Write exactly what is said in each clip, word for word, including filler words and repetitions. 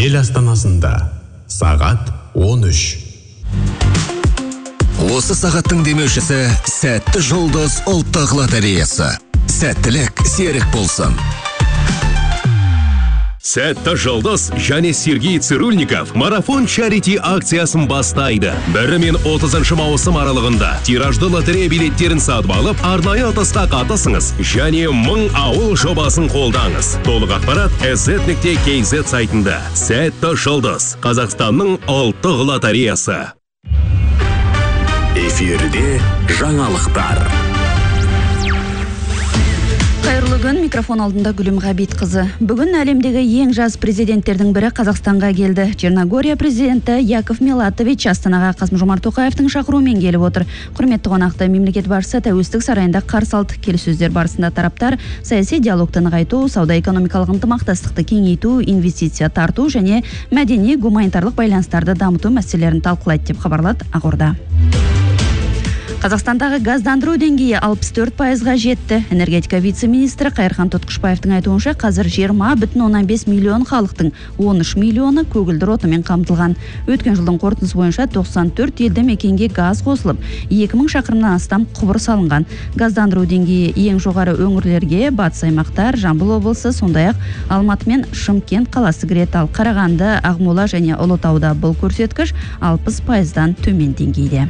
ел астанасында сағат он үш. Осы сағаттың демеушісі Сәтті жұлдыз ұлттық лотереясы. Сәттілік серік болсын. Сәтті жұлдыз және Сергей Цирульников марафон чарити акциясын бастайды. бірі мен отызыншы маусым аралығында тиражды лотерея билеттерін сатып алып, арнайы ұтысқа қатысыңыз және мың ауыл жобасын қолдаңыз. Толық ақпарат эзет нүкте кей зет сайтында. Сәтті жұлдыз, Қазақстанның ұлттық лотереясы. Эфирде жаңалықтар. Қайырлы күн, микрофон алдында Гүлім Ғабит қызы. Бүгін әлемдегі ең жас президенттердің бірі Қазақстанға келді. Черногория президенті Яков Милатович Астанаға Қасым-Жомарт Тоқаевтың шақыруымен келіп отыр. Құрметті қонақты мемлекет басшысы Тәуелсіздік сарайында қарсы алды. Келіссөздер барысында тараптар саяси диалогты нығайту, сауда-экономикалық ынтымақтастықты кеңейту, инвестиция тарту және мәдени гуманитарлық байланыстарды дамыту мәселелерін талқылайды деп хабарлады Ақорда. Қазақстандағы газдандыру деңгейі алпыс төрт пайызға жетті. Энергетика вице-министрі Қайырхан Тұтқышбаевтың айтуынша, қазір жиырма бүтін оннан бес миллион халықтың он үш миллионы көгілдір отынмен қамтылған. Өткен жылдың қорытындысы бойынша тоқсан төрт елді мекенге газ қосылып, екі мың шақырымнан астам құбыр салынған. Газдандыру деңгейі ең жоғары өңірлерге батыс аймақтар, Жамбыл облысы, сондай-ақ Алматы мен Шымкент қаласы кіреді, ал Қарағанды, Ақмола және Ұлытауда бұл көрсеткіш алпыс пайыздан төмен деңгейде.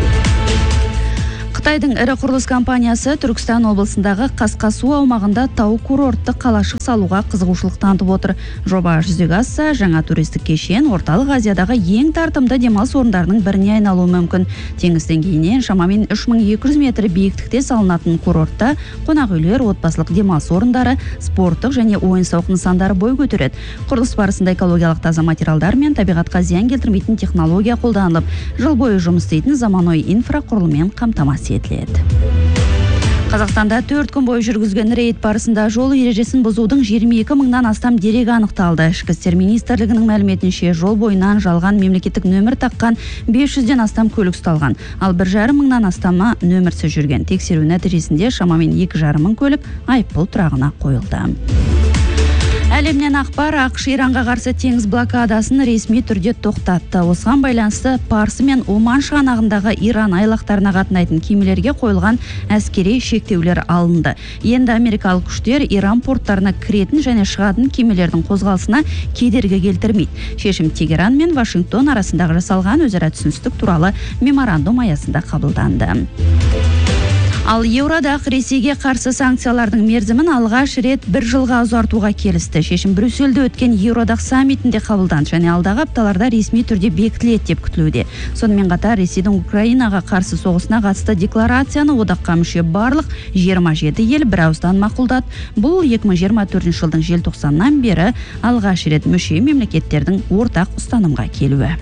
Қытайдың ірі құрылыс компаниясы Түркістан облысындағы Қасқасу аумағында тау курортты қалашық салуға қызығушылық танытып отыр. Жоба жүзеге асса, жаңа туристік кешен орталық Азиядағы ең тартымды демалыс орындарының біріне айналуы мүмкін. Теңіз деңгейінен шамамен үш мың екі жүз метр биіктікте салынатын курортта қонақ үйлер, отбасылық демалыс орындары, спорттық және ойын-сауық нысандары бой көтереді. Құрылыс барысында экологиялық таза материалдар мен табиғатқа зиян келтірмейтін технология қолданылып, жыл бойы жұмыс істейтін заманауи инфрақұрылыммен қамтамасыз етіледі. Қазақстанда төрт күн бойы жүргізген рейд барысында жол ережесін бұзудың жиырма екі мыңнан астам дерегі анықталды. Ішкі істер министрлігінің мәліметінше, жол бойынан жалған мемлекеттік нөмір таққан бес жүзден астам көлік ұсталған, ал бір жарым мыңнан астамы нөмірсіз жүрген. Тексеру нәтижесінде шамамен екі жарым мың көлік айыппұл тұрағына қойылды. Әлемнен ақпар, ақш Иранға қарсы теңіз блокадасын ресми түрде тоқтатты. Осыған байланысты Парсы мен Оман шығанағындағы Иран айлақтарына қатынайтын кемелерге қойылған әскери шектеулер алынды. Енді америкалық күштер Иран порттарына кіретін және шығатын кемелердің қозғалысына кедергі келтірмейді. Шешім Тегеран мен Вашингтон арасындағы жасалған өзара түсіністік туралы меморандум аясында қабылданды. Ал Еуроодақ Ресейге қарсы санкциялардың мерзімін алғаш рет бір жылға ұзартуға келісті. Шешім Брюссельде өткен Еуроодақ саммитінде қабылданды және алдағы апталарда ресми түрде бекітіледі деп күтілуде. Сонымен қатар Ресейдің Украинаға қарсы соғысына қатысты декларацияны одаққа мүше барлық жиырма жеті ел бірауыздан мақұлдады. Бұл екі мың жиырма төртінші жылдың желтоқсаннан бері алғаш рет мүше мемлекеттердің ортақ ұстанымға келуі.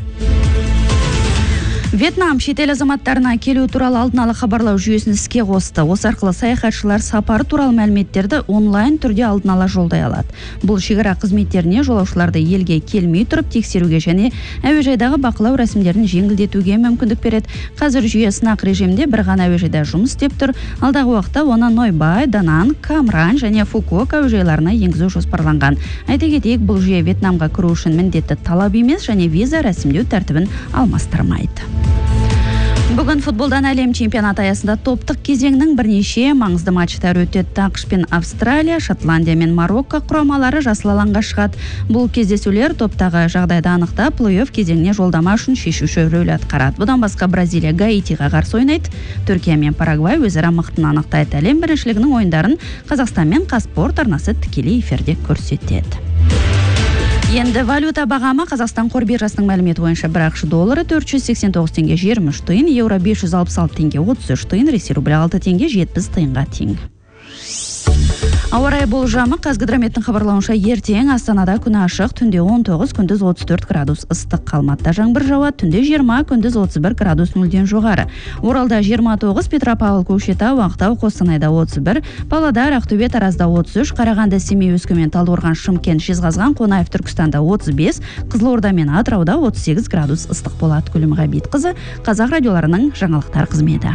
Вьетнам шетел азаматтарына келу туралы алдын ала хабарлау жүйесін іске қосты. Осы арқылы саяхатшылар сапары туралы мәліметтерді онлайн түрде алдын ала жолдай алады. Бұл шекара қызметтеріне жолаушыларды елге келмей тұрып тексеруге және әуежайдағы бақылау рәсімдерін жеңілдетуге мүмкіндік береді. Қазір жүйе сынақ режимде бір ғана әуежайда жұмыс істеп тұр. Алдағы уақытта оны Нойбай, Данан, Камран және Фукуок әуежайларына енгізу жоспарланған. Айта кетейік, бұл жүйе Вьетнамға кіру үшін міндетті талап емес және виза рәсімдеу тәртібін алмастырмайды. Бүгін футболдан әлем чемпионаты аясында топтық кезеңнің бірнеше маңызды матчтары өтеді. ақш пен Австралия, Шотландия мен Марокко құрамалары жасыл алаңға шығады. Бұл кездесулер топтағы жағдайды анықтап, плей-офф кезеңіне жолдама үшін шешуші рөл атқарады. Бұдан басқа Бразилия Гаитиға қарсы ойнайды. Түркия мен Парагвай өзара мықтыны анықтайды. Әлем біріншілігінің ойындарын Қазақстан мен Қазспорт арнасы тікелей эфирде көрсетеді. Енді валюта бағамы Қазақстан қор биржасының мәліметі бойынша бір ақш доллары төрт жүз сексен тоғыз теңге жиырма үш тиын, еуро бес жүз алпыс алты теңге отыз үш тиын, ресей рублі алты теңге жетпіс тиынға тең. Ауа райы болжамы Қазгидрометтің хабарлауынша ертең Астанада күн ашық, түнде он тоғыз, күндіз отыз төрт градус ыстық, Алматыда жаңбыр жауады, түнде жиырма, күндіз отыз бір градус нөлден жоғары. Оралда жиырма тоғыз, Петропавл, Көкшетау, Ақтау, Қостанайда отыз бір, Павлодар, Ақтөбе, Таразда отыз үш, Қарағанды, Семей, Өскемен, Талдықорған, Шымкент, Жезқазған, Қонаев, Түркістанда отыз бес, Қызылорда мен Атырауда отыз сегіз градус ыстық болады. Гүлім Ғабит қызы, Қазақ радиоларының жаңалықтар қызметі.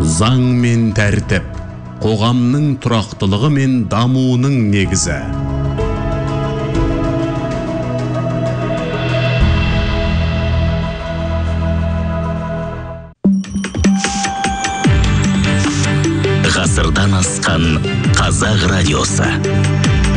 Заң мен тәртіп, қоғамның тұрақтылығы мен дамуының негізі. Ғасырдан асқан қазақ радиосы.